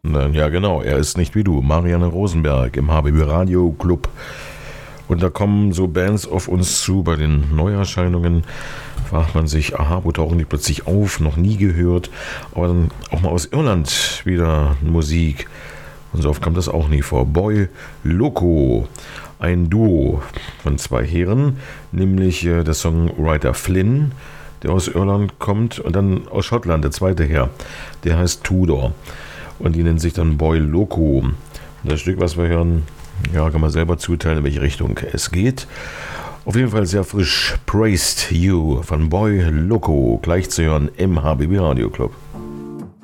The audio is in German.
Ja, genau, er ist nicht wie du, Marianne Rosenberg im HBB Radio Club. Und da kommen so Bands auf uns zu bei den Neuerscheinungen. Fragt man sich, aha, wo tauchen die plötzlich auf? Noch nie gehört. Aber dann auch mal aus Irland wieder Musik. Und so oft kommt das auch nie vor. Boy Loco, ein Duo von zwei Herren, nämlich der Songwriter Flynn, der aus Irland kommt, und dann aus Schottland, der zweite Herr, der heißt Tudor. Und die nennen sich dann Boy Loco. Und das Stück, was wir hören, ja, kann man selber zuteilen, in welche Richtung es geht. Auf jeden Fall sehr frisch. Praised You von Boy Loco, gleich zu hören im HBB Radio Club.